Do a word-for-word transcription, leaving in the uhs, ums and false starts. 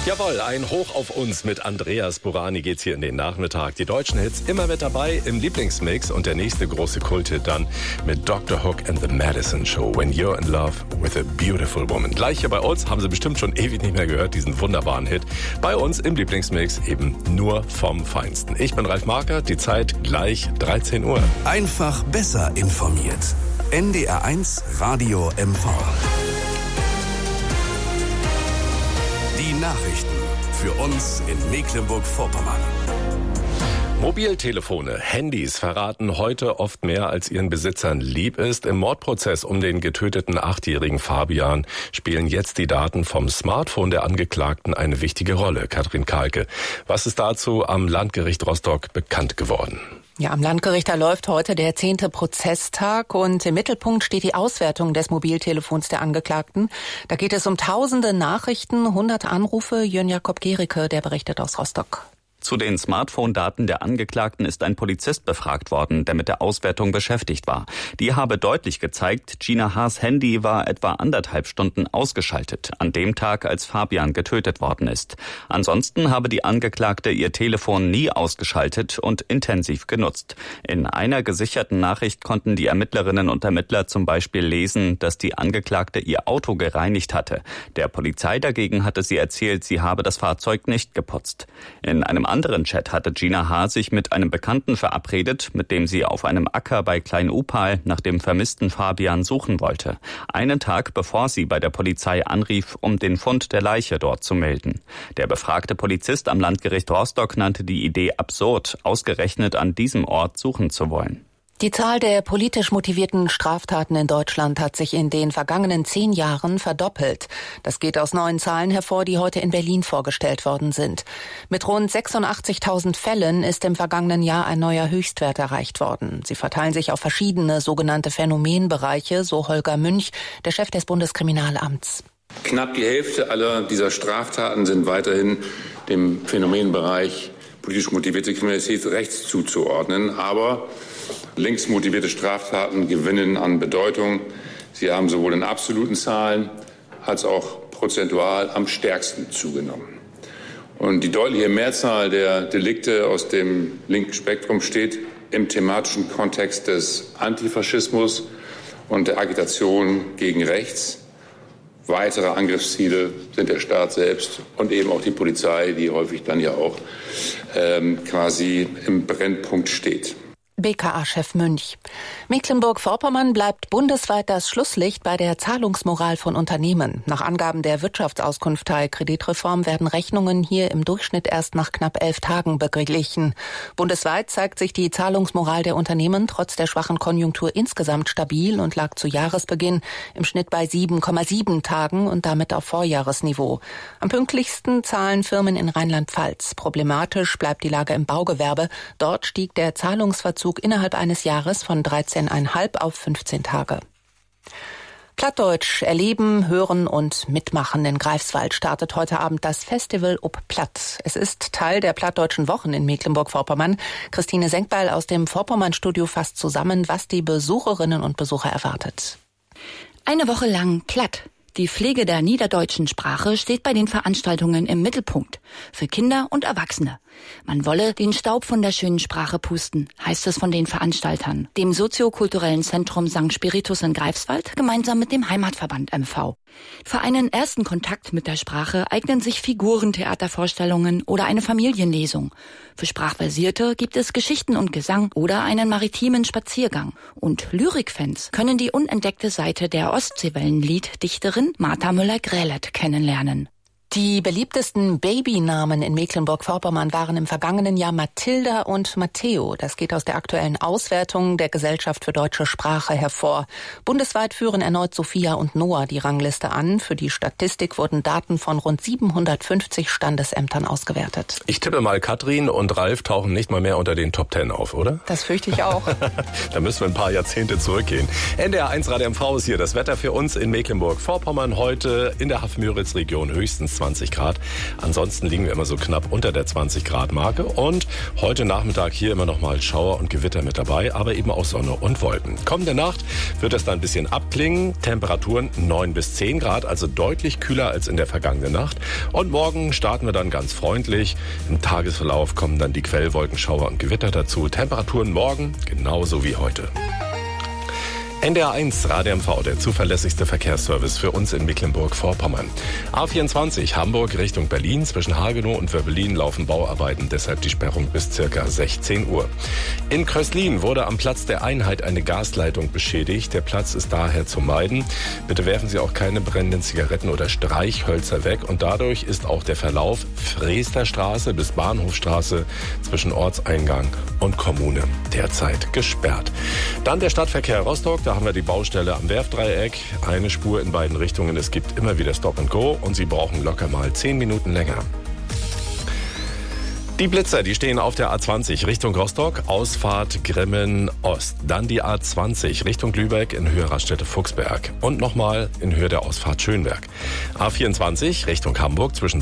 Jawohl, ein Hoch auf uns mit Andreas Burani geht's hier in den Nachmittag. Die deutschen Hits immer mit dabei im Lieblingsmix und der nächste große Kulthit dann mit Doktor Hook and the Madison Show. When you're in love with a beautiful woman. Gleich hier bei uns, haben Sie bestimmt schon ewig nicht mehr gehört, diesen wunderbaren Hit. Bei uns im Lieblingsmix eben nur vom Feinsten. Ich bin Ralf Marker, die Zeit gleich dreizehn Uhr. Einfach besser informiert. N D R eins Radio M V. Die Nachrichten für uns in Mecklenburg-Vorpommern. Mobiltelefone, Handys verraten heute oft mehr, als ihren Besitzern lieb ist. Im Mordprozess um den getöteten achtjährigen Fabian spielen jetzt die Daten vom Smartphone der Angeklagten eine wichtige Rolle. Katrin Kahlke, was ist dazu am Landgericht Rostock bekannt geworden? Ja, am Landgericht, da läuft heute der zehnte Prozesstag und im Mittelpunkt steht die Auswertung des Mobiltelefons der Angeklagten. Da geht es um tausende Nachrichten, hunderte Anrufe. Jörn Jakob Gericke, der berichtet aus Rostock. Zu den Smartphone-Daten der Angeklagten ist ein Polizist befragt worden, der mit der Auswertung beschäftigt war. Die habe deutlich gezeigt, Gina H.'s Handy war etwa anderthalb Stunden ausgeschaltet, an dem Tag, als Fabian getötet worden ist. Ansonsten habe die Angeklagte ihr Telefon nie ausgeschaltet und intensiv genutzt. In einer gesicherten Nachricht konnten die Ermittlerinnen und Ermittler zum Beispiel lesen, dass die Angeklagte ihr Auto gereinigt hatte. Der Polizei dagegen hatte sie erzählt, sie habe das Fahrzeug nicht geputzt. In einem anderen Chat hatte Gina H. sich mit einem Bekannten verabredet, mit dem sie auf einem Acker bei Klein-Upal nach dem vermissten Fabian suchen wollte. Einen Tag bevor sie bei der Polizei anrief, um den Fund der Leiche dort zu melden. Der befragte Polizist am Landgericht Rostock nannte die Idee absurd, ausgerechnet an diesem Ort suchen zu wollen. Die Zahl der politisch motivierten Straftaten in Deutschland hat sich in den vergangenen zehn Jahren verdoppelt. Das geht aus neuen Zahlen hervor, die heute in Berlin vorgestellt worden sind. Mit rund sechsundachtzigtausend Fällen ist im vergangenen Jahr ein neuer Höchstwert erreicht worden. Sie verteilen sich auf verschiedene sogenannte Phänomenbereiche, so Holger Münch, der Chef des Bundeskriminalamts. Knapp die Hälfte aller dieser Straftaten sind weiterhin dem Phänomenbereich politisch motivierte Kriminalität rechts zuzuordnen. Aber links motivierte Straftaten gewinnen an Bedeutung. Sie haben sowohl in absoluten Zahlen als auch prozentual am stärksten zugenommen. Und die deutliche Mehrzahl der Delikte aus dem linken Spektrum steht im thematischen Kontext des Antifaschismus und der Agitation gegen rechts. Weitere Angriffsziele sind der Staat selbst und eben auch die Polizei, die häufig dann ja auch ähm, quasi im Brennpunkt steht. B K A-Chef Münch. Mecklenburg-Vorpommern bleibt bundesweit das Schlusslicht bei der Zahlungsmoral von Unternehmen. Nach Angaben der Wirtschaftsauskunft Teil Kreditreform werden Rechnungen hier im Durchschnitt erst nach knapp elf Tagen beglichen. Bundesweit zeigt sich die Zahlungsmoral der Unternehmen trotz der schwachen Konjunktur insgesamt stabil und lag zu Jahresbeginn im Schnitt bei sieben Komma sieben Tagen und damit auf Vorjahresniveau. Am pünktlichsten zahlen Firmen in Rheinland-Pfalz. Problematisch bleibt die Lage im Baugewerbe. Dort stieg der Zahlungsverzug innerhalb eines Jahres von dreizehn Komma fünf auf fünfzehn Tage. Plattdeutsch erleben, hören und mitmachen. In Greifswald startet heute Abend das Festival Ob Platt. Es ist Teil der Plattdeutschen Wochen in Mecklenburg-Vorpommern. Christine Senkbeil aus dem Vorpommern-Studio fasst zusammen, was die Besucherinnen und Besucher erwartet. Eine Woche lang platt. Die Pflege der niederdeutschen Sprache steht bei den Veranstaltungen im Mittelpunkt. Für Kinder und Erwachsene. Man wolle den Staub von der schönen Sprache pusten, heißt es von den Veranstaltern, dem soziokulturellen Zentrum Sankt Spiritus in Greifswald, gemeinsam mit dem Heimatverband M V. Für einen ersten Kontakt mit der Sprache eignen sich Figurentheatervorstellungen oder eine Familienlesung. Für Sprachversierte gibt es Geschichten und Gesang oder einen maritimen Spaziergang. Und Lyrikfans können die unentdeckte Seite der Ostseewellenlied-Dichterin Martha Müller-Grälet kennenlernen. Die beliebtesten Babynamen in Mecklenburg-Vorpommern waren im vergangenen Jahr Mathilda und Matteo. Das geht aus der aktuellen Auswertung der Gesellschaft für deutsche Sprache hervor. Bundesweit führen erneut Sophia und Noah die Rangliste an. Für die Statistik wurden Daten von rund siebenhundertfünfzig Standesämtern ausgewertet. Ich tippe mal, Katrin und Ralf tauchen nicht mal mehr unter den Top Ten auf, oder? Das fürchte ich auch. Da müssen wir ein paar Jahrzehnte zurückgehen. N D R eins Radio M V ist hier. Das Wetter für uns in Mecklenburg-Vorpommern heute in der Haff-Müritz-Region höchstens zwanzig Grad. Ansonsten liegen wir immer so knapp unter der zwanzig Grad Marke. Und heute Nachmittag hier immer noch mal Schauer und Gewitter mit dabei, aber eben auch Sonne und Wolken. Kommende Nacht wird es dann ein bisschen abklingen. Temperaturen neun bis zehn Grad, also deutlich kühler als in der vergangenen Nacht. Und morgen starten wir dann ganz freundlich. Im Tagesverlauf kommen dann die Quellwolken, Schauer und Gewitter dazu. Temperaturen morgen genauso wie heute. N D R eins Radio M V, der zuverlässigste Verkehrsservice für uns in Mecklenburg-Vorpommern. A vierundzwanzig Hamburg Richtung Berlin. Zwischen Hagenow und Wöbbelin laufen Bauarbeiten, deshalb die Sperrung bis circa sechzehn Uhr. In Kröslin wurde am Platz der Einheit eine Gasleitung beschädigt. Der Platz ist daher zu meiden. Bitte werfen Sie auch keine brennenden Zigaretten oder Streichhölzer weg. Und dadurch ist auch der Verlauf Fresterstraße bis Bahnhofstraße zwischen Ortseingang und Kommune derzeit gesperrt. Dann der Stadtverkehr Rostock. Da haben wir die Baustelle am Werftdreieck. Eine Spur in beiden Richtungen. Es gibt immer wieder Stop and Go und Sie brauchen locker mal zehn Minuten länger. Die Blitzer, die stehen auf der A zwanzig Richtung Rostock, Ausfahrt Grimmen Ost. Dann die A zwanzig Richtung Lübeck in Höhe Raststätte-Fuchsberg. Und nochmal in Höhe der Ausfahrt Schönberg. A vierundzwanzig Richtung Hamburg zwischen